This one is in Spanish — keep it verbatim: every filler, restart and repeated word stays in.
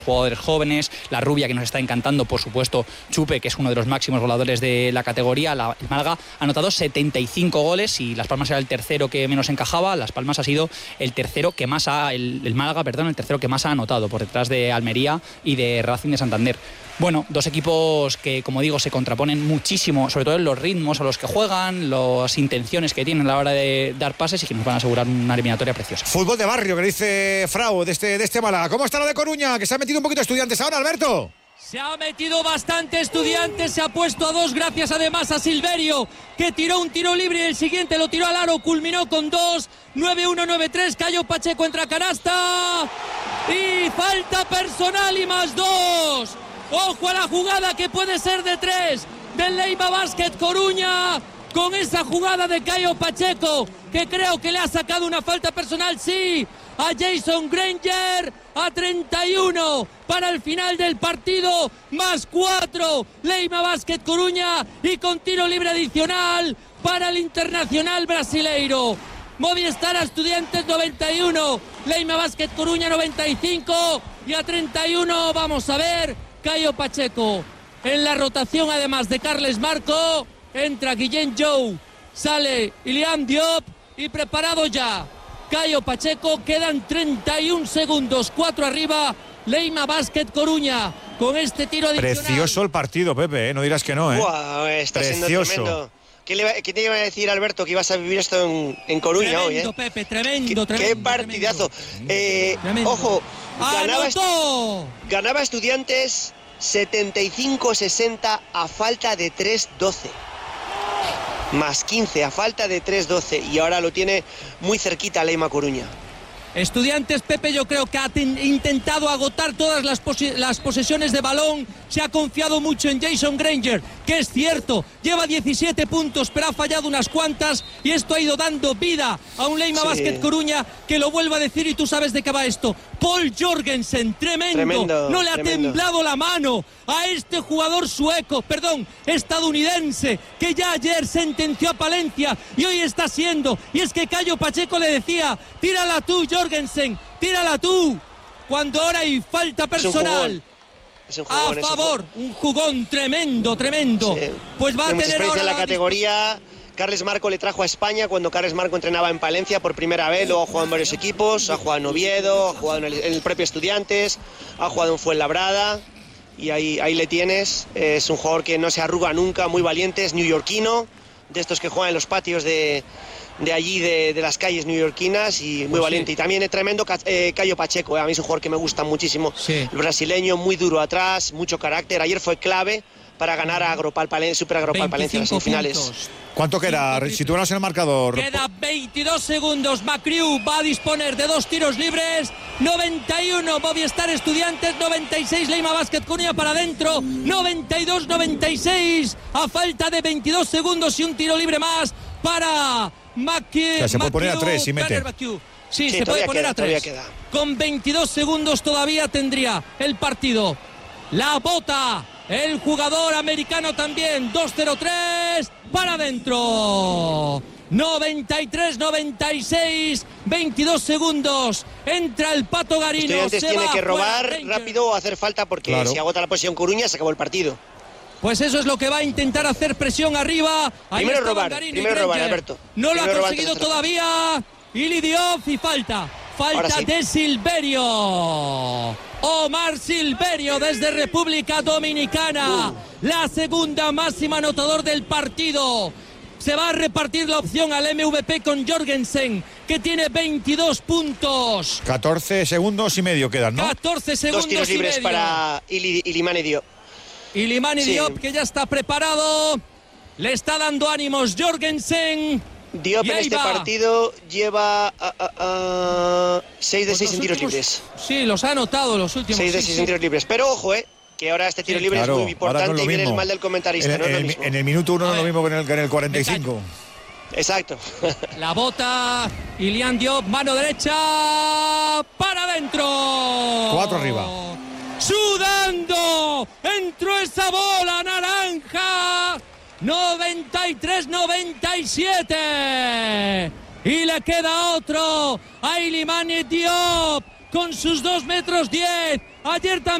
jugadores jóvenes, la rubia que nos está encantando, por supuesto, Chupe, que es uno de los máximos goleadores de la categoría. La, el Málaga ha anotado setenta y cinco goles y Las Palmas era el tercero que menos encajaba. Las Palmas ha sido el tercero que más ha, el, el Málaga, perdón, el tercero que más ha anotado, por detrás de Almería y de Racing de Santander. Bueno, dos equipos que, como digo, se contraponen muchísimo, sobre todo en los ritmos a los que juegan, las intenciones que tienen a la hora de dar pases y que nos van a asegurar una eliminatoria preciosa. Fútbol de barrio, que dice Frau, de este, de este Málaga. ¿Cómo está lo de Coruña? Que se ha metido un poquito de Estudiantes ahora, Alberto. Se ha metido bastante Estudiantes, se ha puesto a dos gracias además a Silverio, que tiró un tiro libre y el siguiente lo tiró al aro, culminó con dos, nueve uno nueve tres, Cayo Pacheco entra canasta y falta personal y más dos. Ojo a la jugada que puede ser de tres del Leiva Basket Coruña, con esa jugada de Cayo Pacheco, que creo que le ha sacado una falta personal, sí, a Jason Granger, a treinta y uno para el final del partido, más cuatro, Leiva Basket Coruña, y con tiro libre adicional para el internacional brasileiro. Movistar a Estudiantes noventa y uno, Leiva Basket Coruña noventa y cinco, y a treinta y uno vamos a ver Cayo Pacheco. En la rotación, además de Carles Marco, entra Guillén Jou, sale Iliam Diop y preparado ya Cayo Pacheco. Quedan treinta y un segundos, cuatro arriba, Leiva Basket Coruña con este tiro adicional. Precioso el partido, Pepe, ¿eh? No dirás que no, ¿eh? Wow, está Precioso. Siendo tremendo. ¿Qué, le, ¿Qué te iba a decir, Alberto, que ibas a vivir esto en, en Coruña tremendo, hoy, eh? Pepe, tremendo, ¿Qué, tremendo. qué partidazo. Tremendo. Eh, Tremendo. Ojo, ganaba, ¡Anotó! ganaba Estudiantes setenta y cinco sesenta a falta de tres doce. Más quince a falta de tres doce. Y ahora lo tiene muy cerquita Leiva Coruña. Estudiantes, Pepe, yo creo que ha ten, intentado agotar todas las, posi- las posesiones de balón. Se ha confiado mucho en Jason Granger, que es cierto, lleva diecisiete puntos, pero ha fallado unas cuantas, y esto ha ido dando vida a un Leiva Sí. Basket Coruña, que lo vuelvo a decir y tú sabes de qué va esto. Paul Jorgensen, tremendo, Tremendo, no le ha tremendo. temblado la mano a este jugador sueco, perdón, estadounidense, que ya ayer sentenció a Palencia y hoy está siendo, y es que Cayo Pacheco le decía, tírala tú, Jorgensen, tírala tú, cuando ahora hay falta personal. Es un jugón, A es un favor, jugón. un jugón tremendo, tremendo. Sí. Pues va a Tiene mucha tener experiencia ahora en la la categoría. Carles Marco le trajo a España cuando Carles Marco entrenaba en Palencia por primera vez, luego ha jugado en varios equipos, ha jugado en Oviedo, ha jugado en el, en el propio Estudiantes, ha jugado en Fuenlabrada, y ahí, ahí le tienes. Es un jugador que no se arruga nunca, muy valiente, es neoyorquino, de estos que juegan en los patios de, de allí, de, de las calles neoyorquinas, y muy Pues valiente. sí. Y también es tremendo eh, Cayo Pacheco, eh, a mí es un jugador que me gusta muchísimo, Sí. el brasileño, muy duro atrás, mucho carácter, ayer fue clave para ganar a Agropal Palencia, Super Agropal Palencia en las veinticinco semifinales. puntos. ¿Cuánto queda? Sitúanos en el marcador. Queda veintidós segundos. Macriu va a disponer de dos tiros libres. noventa y uno Movistar Estudiantes, noventa y seis Leiva Basket Coruña para adentro. noventa y dos noventa y seis a falta de veintidós segundos y un tiro libre más para Macriu. O sea, se puede poner a tres y mete. Sí, Sí, se puede todavía poner queda, a tres. todavía queda. Con veintidós segundos todavía tendría el partido. La bota el jugador americano también. dos cero tres para adentro. noventa y tres noventa y seis, veintidós segundos. Entra el Pato Garino. Estudiantes se tiene va que fuera robar Ranger. rápido o hacer falta, porque Claro. si agota la posición Coruña se acabó el partido. Pues eso es lo que va a intentar hacer, presión arriba. Ahí Primero estaban robar, Garino y primero robar, Granger. Alberto. No lo Primero ha robar conseguido antes de hacer todavía. Ili Diop y falta. Falta Ahora sí. de Silverio. Omar Silverio desde República Dominicana. Uh. La segunda máxima anotador del partido. Se va a repartir la opción al M V P con Jorgensen, que tiene veintidós puntos. catorce segundos y medio quedan, ¿no? catorce segundos Dos tiros y libres medio. para Ili, Ilimane Diop. Y Limani Sí. Diop, que ya está preparado. Le está dando ánimos Jorgensen. Diop Y en ahí este va. partido lleva a, a, a, seis de Pues seis los en tiros últimos- libres. Sí, los ha anotado los últimos. seis de sí, seis sí. en tiros libres. Pero ojo, eh, que ahora este tiro Sí. libre Claro, es muy ahora no importante es lo y viene el mismo. mal del comentarista, En, no es lo en- mismo. en el minuto uno no A es lo ver. mismo que en el, que en el cuarenta y cinco. Exacto. La bota, Ilian Diop, mano derecha, para adentro. Cuatro arriba. Sudando, entró esa bola naranja. noventa y tres noventa y siete. Y le queda otro a Ilimani Diop con sus dos metros diez. Ayer también